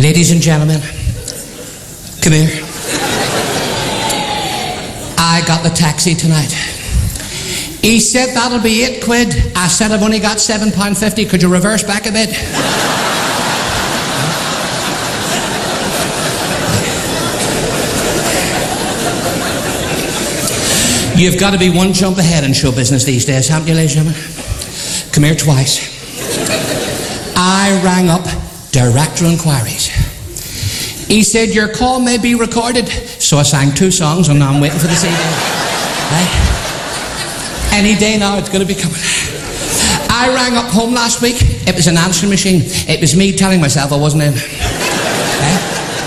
Ladies and gentlemen, come here. I got the taxi tonight. He said that'll be £8. I said I've only got £7.50. Could you reverse back a bit? You've got to be one jump ahead in show business these days, haven't you, ladies and gentlemen? Come here twice. I rang up Director Inquiries. He said your call may be recorded. So I sang 2 songs and now I'm waiting for the CD. Right? Any day now it's going to be coming. I rang up home last week. It was an answering machine. It was me telling myself I wasn't in. Right?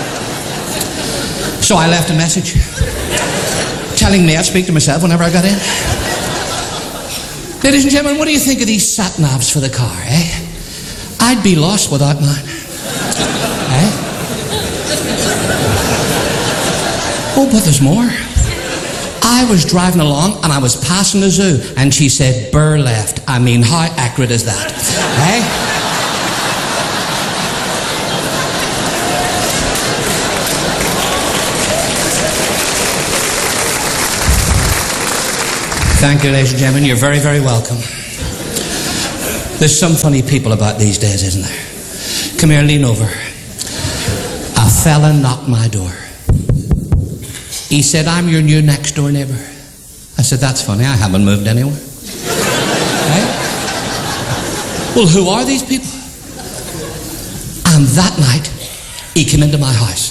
So I left a message telling me I'd speak to myself whenever I got in. Ladies and gentlemen, what do you think of these sat-navs for the car, eh? I'd be lost without mine. Eh? Oh, but there's more. I was driving along and I was passing the zoo and she said, "Burr left." I mean, how accurate is that? Eh? Thank you, ladies and gentlemen. You're very, very welcome. There's some funny people about these days, isn't there? Come here, lean over. A fella knocked my door. He said, "I'm your new next door neighbour." I said, "That's funny, I haven't moved anywhere." Right? Well, who are these people? And that night, he came into my house.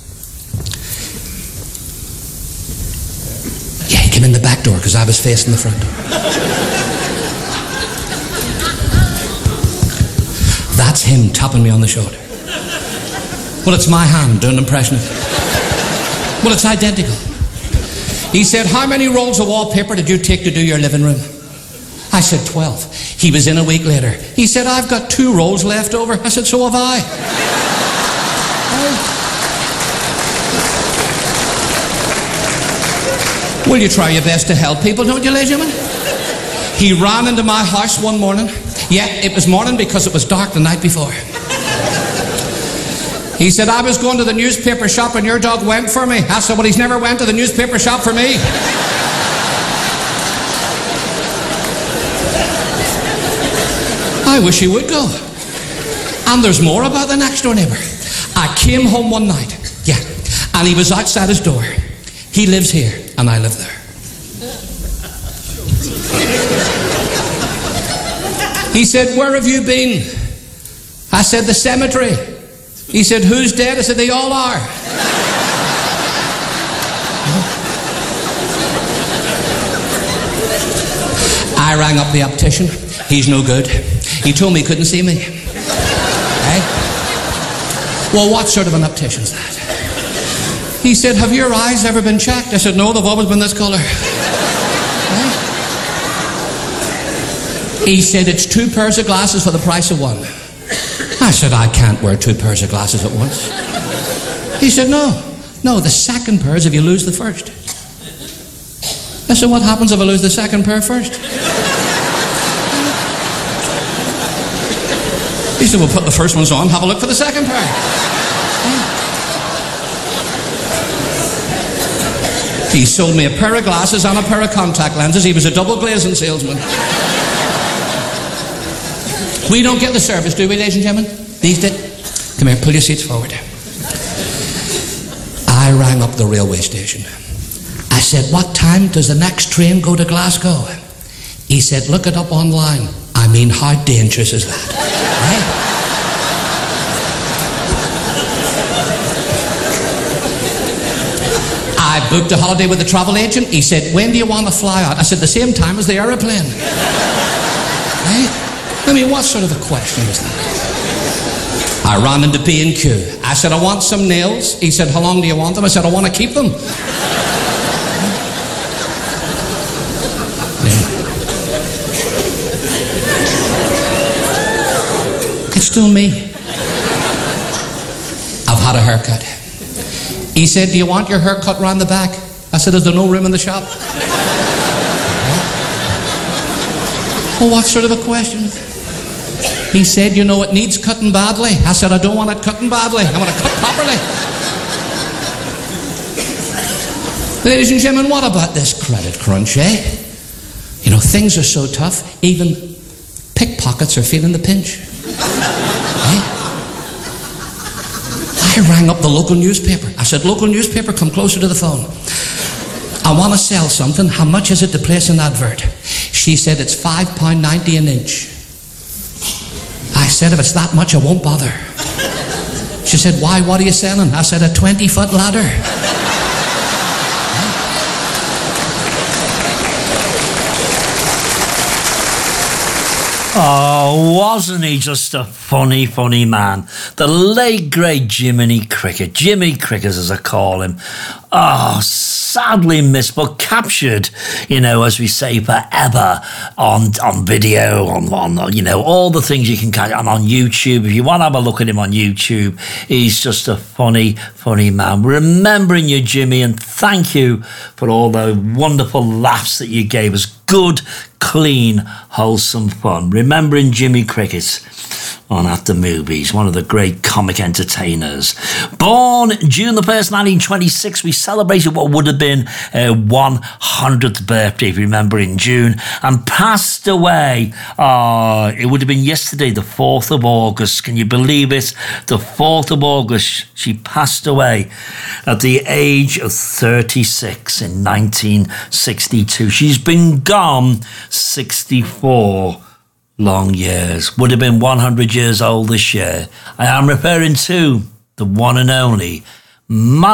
Yeah, he came in the back door because I was facing the front door. That's him tapping me on the shoulder. Well, it's my hand doing an impression of it. Well, it's identical. He said, "How many rolls of wallpaper did you take to do your living room?" I said, 12. He was in a week later. He said, "I've got 2 rolls left over." I said, "So have I." Will you try your best to help people, don't you, ladies and gentlemen? He ran into my house one morning. Yeah, it was morning because it was dark the night before. He said, "I was going to the newspaper shop and your dog went for me." I said, "Well, he's never went to the newspaper shop for me." I wish he would go. And there's more about the next door neighbour. I came home one night, yeah, and he was outside his door. He lives here and I live there. He said, "Where have you been?" I said, "The cemetery." He said, "Who's dead?" I said, "They all are." I rang up the optician. He's no good. He told me he couldn't see me. Right? Well, what sort of an optician's that? He said, "Have your eyes ever been checked?" I said, "No, they've always been this colour." Right? He said, "It's 2 pairs of glasses for the price of 1. I said, "I can't wear 2 pairs of glasses at once." He said, No, the second pair is if you lose the first." I said, "What happens if I lose the second pair first?" He said, "Well, put the first ones on, have a look for the second pair." He sold me a pair of glasses and a pair of contact lenses. He was a double glazing salesman. We don't get the service, do we, ladies and gentlemen? These days. Come here, pull your seats forward. I rang up the railway station. I said, "What time does the next train go to Glasgow?" He said, "Look it up online." I mean, how dangerous is that? Right? I booked a holiday with the travel agent. He said, "When do you want to fly out?" I said, "The same time as the aeroplane." Right? I mean, what sort of a question is that? I ran into B&Q. I said, "I want some nails." He said, "How long do you want them?" I said, "I want to keep them." It's still me. I've had a haircut. He said, "Do you want your hair cut round the back?" I said, "Is there no room in the shop?" Well, what sort of a question? He said, you know, it needs cutting badly. I said, I don't want it cutting badly. I want it cut properly. Ladies and gentlemen, what about this credit crunch, eh? You know, things are so tough, even pickpockets are feeling the pinch. Eh? I rang up the local newspaper. I said, local newspaper, come closer to the phone. I want to sell something. How much is it to place an advert? She said, it's £5.90 an inch. I said, if it's that much, I won't bother. She said, why? What are you selling? I said, a 20-foot ladder. Oh, wasn't he just a funny, funny man? The late, great Jiminy Cricket. Jimmy Cricket, as I call him. Oh, sadly missed, but captured, you know, as we say, forever on video, on you know, all the things you can catch on YouTube. If you want to have a look at him on YouTube, he's just a funny, funny man. Remembering you, Jimmy, and thank you for all the wonderful laughs that you gave us. Good, clean, wholesome fun. Remembering Jimmy Cricket on At the Movies, one of the great comic entertainers. Born June the 1st, 1926, we celebrated what would have been a 100th birthday, if you remember, in June, and passed away, it would have been yesterday, the 4th of August. Can you believe it? The 4th of August, she passed away at the age of 36 in 1962. She's been gone 64 long years. Would have been 100 years old this year. I am referring to the one and only